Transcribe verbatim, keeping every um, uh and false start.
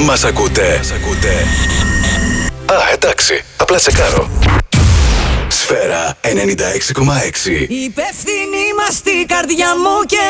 Μας ακούτε? Μας ακούτε? Α, εντάξει. Απλά τσεκάρω. Σφαίρα ενενήντα έξι κόμμα έξι. Υπεύθυνη μας στην καρδιά μου και